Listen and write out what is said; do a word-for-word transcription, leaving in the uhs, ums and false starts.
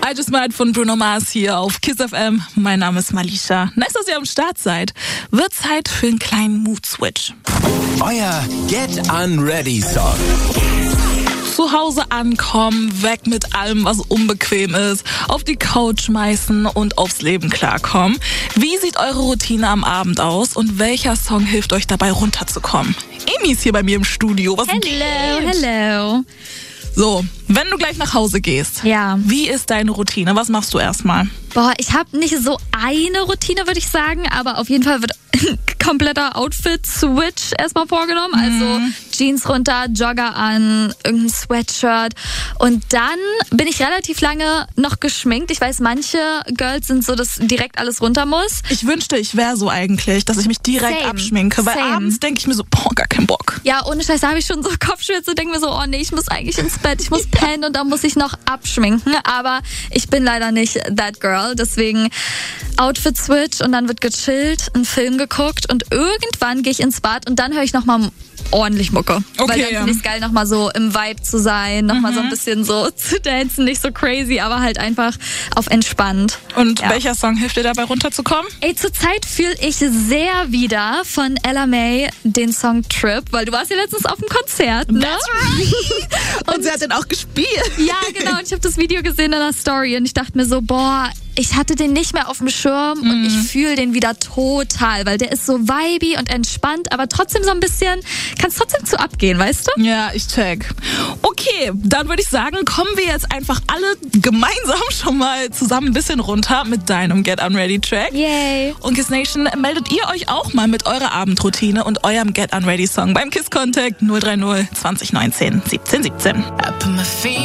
I Just Might von Bruno Mars hier auf Kiss F M. Mein Name ist Malisha. Nice, dass ihr am Start seid. Wird Zeit für einen kleinen Mood-Switch. Euer Get Unready Song. Zu Hause ankommen, weg mit allem, was unbequem ist, auf die Couch schmeißen und aufs Leben klarkommen. Wie sieht eure Routine am Abend aus und welcher Song hilft euch dabei runterzukommen? Amy ist hier bei mir im Studio. Was Hello, geht? hello. So, wenn du gleich nach Hause gehst, Ja. wie ist deine Routine? Was machst du erstmal? Boah, ich habe nicht so eine Routine, würde ich sagen, aber auf jeden Fall wird ein kompletter Outfit-Switch erstmal vorgenommen. Also Jeans runter, Jogger an, irgendein Sweatshirt. Und dann bin ich relativ lange noch geschminkt. Ich weiß, manche Girls sind so, dass direkt alles runter muss. Ich wünschte, ich wäre so eigentlich, dass ich mich direkt Same. abschminke, weil Same. abends denke ich mir so, boah, gar keinen Bock. Ja, ohne Scheiß, da habe ich schon so Kopfschmerzen und denke mir so, oh nee, ich muss eigentlich ins Bett, ich muss pennen und dann muss ich noch abschminken. Aber ich bin leider nicht that girl, deswegen Outfit-Switch und dann wird gechillt, einen Film geguckt und irgendwann gehe ich ins Bad und dann höre ich nochmal ordentlich Mucke. Okay, Weil dann ja. finde ich es geil, nochmal so im Vibe zu sein, nochmal Mhm. so ein bisschen so zu dancen, nicht so crazy, aber halt einfach auf entspannt. Und Ja. welcher Song hilft dir dabei runterzukommen? Ey, zurzeit fühle ich sehr wieder von Ella May den Song Trip, weil du warst ja letztens auf dem Konzert, ne? Und sie hat den auch gespielt. Ja, genau. Und ich habe das Video gesehen in der Story und ich dachte mir so, boah, ich hatte den nicht mehr auf dem Schirm und ich fühle den wieder total, weil der ist so vibey und entspannt, aber trotzdem so ein bisschen, kann es trotzdem zu abgehen, weißt du? Ja, ich check. Okay, dann würde ich sagen, kommen wir jetzt einfach alle gemeinsam schon mal zusammen ein bisschen runter mit deinem Get Unready Track. Yay. Und Kiss Nation, meldet ihr euch auch mal mit eurer Abendroutine und eurem Get Unready Song beim Kiss Contact null drei null zwanzig neunzehn siebzehn siebzehn. I put my feet